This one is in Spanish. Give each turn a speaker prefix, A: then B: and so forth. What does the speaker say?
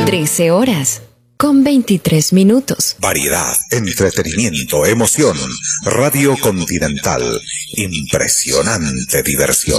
A: 13 horas con 23 minutos.
B: Variedad, entretenimiento, emoción. Radio Continental. Impresionante diversión.